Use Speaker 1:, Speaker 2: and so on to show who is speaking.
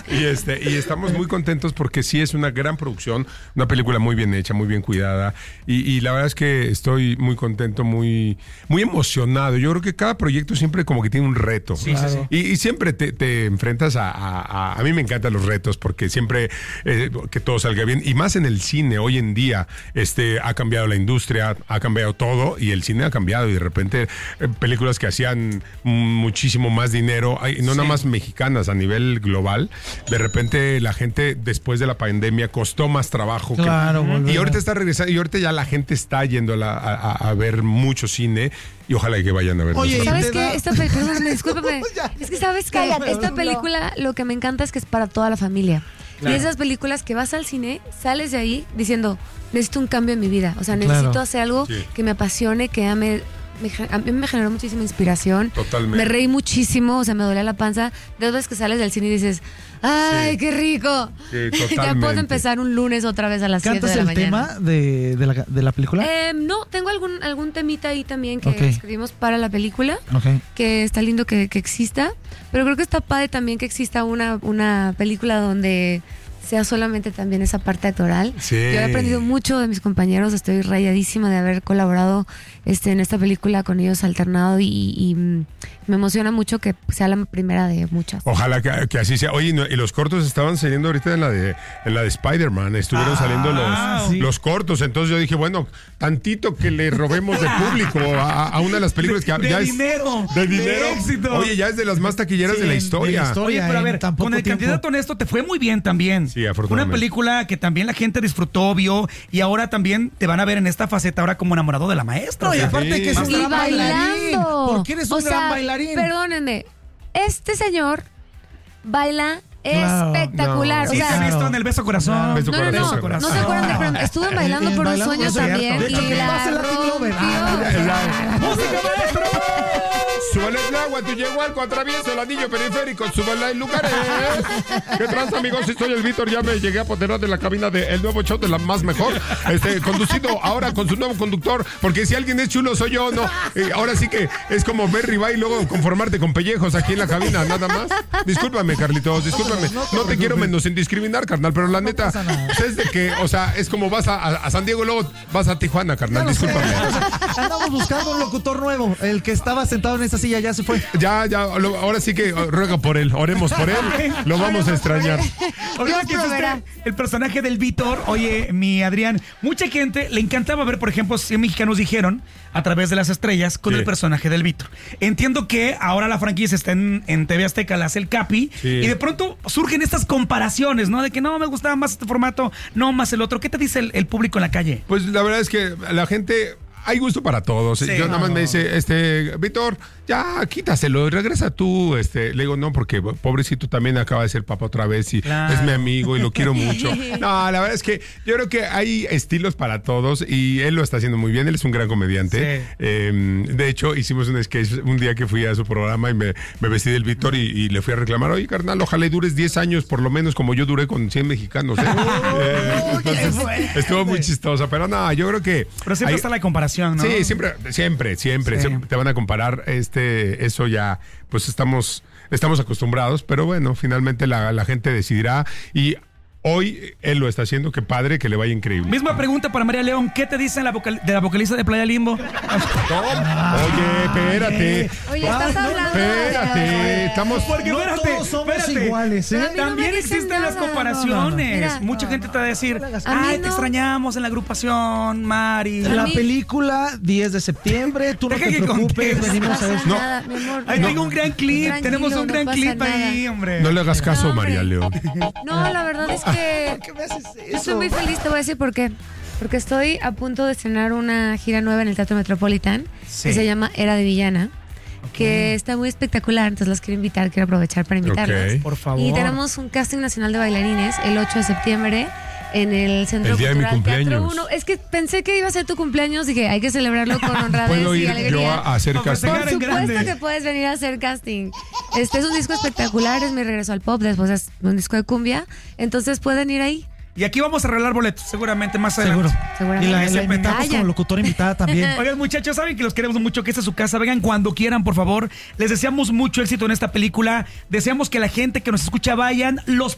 Speaker 1: Y estamos muy contentos porque sí es una gran producción, una película muy bien hecha, muy bien cuidada. Y la verdad es que estoy muy contento, muy emocionado. Yo creo que cada proyecto siempre como que tiene un reto.
Speaker 2: Sí, claro. Sí.
Speaker 1: Y siempre te enfrentas a mí me encantan los retos porque siempre que todo salga bien. Y más en el cine, hoy en día ha cambiado la industria, ha cambiado todo y el cine ha cambiado. Y de repente películas que hacían muchísimo más dinero, no nada más mexicanas, a nivel global, de repente la gente después de la pandemia costó más trabajo.
Speaker 2: Claro,
Speaker 1: y ahorita está regresando y ahorita ya la gente está yendo a ver mucho cine y ojalá que vayan a ver.
Speaker 3: Oye,
Speaker 4: ¿sabes qué? Perdóname, discúlpame. Es que sabes que esta película lo que me encanta es que es para toda la familia. Claro. Y esas películas que vas al cine, sales de ahí diciendo, necesito un cambio en mi vida. O sea, necesito hacer algo que me apasione, que ame. A mí me generó muchísima inspiración.
Speaker 1: Totalmente.
Speaker 4: Me reí muchísimo, o sea, me dolía la panza. De dos veces que sales del cine y dices, ¡ay, qué rico!
Speaker 1: Sí,
Speaker 4: ya puedo empezar un lunes otra vez a las 7 de la mañana.
Speaker 2: ¿Cantas el tema de la película?
Speaker 4: No, tengo algún temita ahí también que escribimos para la película. Que está lindo que exista. Pero creo que está padre también que exista una película donde sea solamente también esa parte actoral.
Speaker 1: Sí.
Speaker 4: Yo he aprendido mucho de mis compañeros, estoy rayadísima de haber colaborado en esta película con ellos alternado y me emociona mucho que sea la primera de muchas.
Speaker 1: Ojalá que así sea. Oye, y los cortos estaban saliendo ahorita en la de Spider-Man, estuvieron saliendo los cortos, entonces yo dije, bueno, tantito que le robemos de público a una de las películas que
Speaker 3: de
Speaker 1: ya
Speaker 3: dinero,
Speaker 1: es de dinero.
Speaker 3: Éxito.
Speaker 1: Oye, ya es de las más taquilleras de la historia.
Speaker 3: Oye, pero a ver, con el Candidato Honesto te fue muy bien también.
Speaker 1: Sí, afortunadamente.
Speaker 3: Una película que también la gente disfrutó, vio, y ahora también te van a ver en esta faceta ahora como enamorado de la maestra.
Speaker 2: Y aparte que es un gran bailarín. Porque eres un gran bailarín.
Speaker 4: Perdónenme, este señor baila espectacular.
Speaker 3: No. Sí, te he visto en el Beso Corazón.
Speaker 1: Beso Corazón.
Speaker 4: No se acuerdan, pero estuve bailando por un sueño también.
Speaker 2: De hecho, que pase la
Speaker 3: ¡Música, maestro!
Speaker 1: Súbele el agua, tú llegó al atravieso el anillo periférico, súbele en lugares. ¿Qué tranza, amigos? Si soy el Víctor, ya me llegué a apoderar de la cabina del nuevo show de la más mejor. Conducido ahora con su nuevo conductor, porque si alguien es chulo soy yo, no. Ahora sí que es como ver rival y luego conformarte con pellejos aquí en la cabina, nada más. Discúlpame, Carlitos, discúlpame. No te quiero menos sin discriminar, carnal, pero la neta, es de que, o sea, es como vas a San Diego y luego vas a Tijuana, carnal, discúlpame.
Speaker 2: Andamos buscando un locutor nuevo, el que estaba sentado en esa silla ya se fue.
Speaker 1: Ya, ahora sí que ruega por él, oremos por él, lo vamos a extrañar.
Speaker 3: Ahorita que es el personaje del Víctor, oye, mi Adrián, mucha gente le encantaba ver, por ejemplo, 100 mexicanos dijeron a través de las estrellas con el personaje del Víctor. Entiendo que ahora la franquicia está en TV Azteca, la hace el Capi, y de pronto surgen estas comparaciones, ¿no? De que no, me gustaba más este formato, no más el otro. ¿Qué te dice el público en la calle?
Speaker 1: Pues la verdad es que la gente... Hay gusto para todos. Yo nada más me dice, Víctor, ya quítaselo, regresa tú. Le digo, no, porque pobrecito también acaba de ser papá otra vez y es mi amigo y lo quiero mucho. No, la verdad es que yo creo que hay estilos para todos y él lo está haciendo muy bien. Él es un gran comediante. De hecho, hicimos un sketch un día que fui a su programa y me vestí del Víctor y le fui a reclamar, oye, carnal, ojalá y dures 10 años por lo menos como yo duré con 100 mexicanos. Entonces, estuvo muy chistosa, pero no, yo creo que...
Speaker 3: Pero siempre está la comparación, ¿no?
Speaker 1: Sí, siempre te van a comparar. Eso ya, pues estamos acostumbrados, pero bueno, finalmente la gente decidirá y hoy él lo está haciendo, qué padre, que le vaya increíble.
Speaker 3: Misma pregunta para María León, ¿qué te dicen de la vocalista de Playa Limbo?
Speaker 1: Oye, espérate.
Speaker 4: Oye, estás hablando.
Speaker 1: Espérate, estamos...
Speaker 3: Porque
Speaker 2: no todos somos iguales, ¿eh?
Speaker 3: También existen las comparaciones.
Speaker 4: Mira,
Speaker 3: mucha gente te va a decir,
Speaker 4: a
Speaker 3: te extrañamos en la agrupación, Mari.
Speaker 2: La película 10 de septiembre, tú no te preocupes, venimos a ver.
Speaker 4: No nada, mi amor.
Speaker 3: Ahí tengo un gran clip,
Speaker 4: Tranquilo,
Speaker 3: tenemos un gran clip
Speaker 4: nada.
Speaker 3: ahí, hombre.
Speaker 1: No le hagas caso,
Speaker 4: No, hombre.
Speaker 1: María León.
Speaker 4: No, la verdad es que
Speaker 2: ¿Por qué me haces eso?
Speaker 4: estoy muy feliz, te voy a decir por qué. Porque estoy a punto de estrenar una gira nueva en el Teatro Metropolitan que se llama Era de Villana, que está muy espectacular, entonces los quiero invitar, quiero aprovechar para invitarlos.
Speaker 3: Por favor.
Speaker 4: Y tenemos un casting nacional de bailarines el 8 de septiembre en el Centro
Speaker 1: El día de mi
Speaker 4: Cultural Teatro
Speaker 1: cumpleaños.
Speaker 4: 1. Es que pensé que iba a ser tu cumpleaños, dije, hay que celebrarlo con honradez
Speaker 1: ¿Puedo
Speaker 4: y
Speaker 1: ir
Speaker 4: alegría.
Speaker 1: yo a hacer casting?
Speaker 4: Por
Speaker 3: en
Speaker 4: supuesto
Speaker 3: grande.
Speaker 4: que puedes venir a hacer casting. Es un disco espectacular, es mi regreso al pop, después es un disco de cumbia, entonces pueden ir ahí.
Speaker 3: Y aquí vamos a regalar boletos, seguramente más adelante.
Speaker 4: Seguramente.
Speaker 2: Y la
Speaker 3: Siempre
Speaker 2: invitamos
Speaker 4: vayan.
Speaker 2: como locutora invitada también.
Speaker 3: Oigan, muchachos, saben que los queremos mucho, que esta es su casa. Vengan cuando quieran, por favor. Les deseamos mucho éxito en esta película. Deseamos que la gente que nos escucha vayan. Los